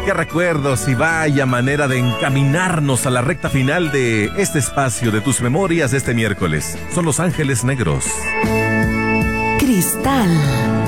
qué recuerdos y vaya manera de encaminarnos a la recta final de este espacio de tus memorias este miércoles. Son Los Ángeles Negros. Cristal.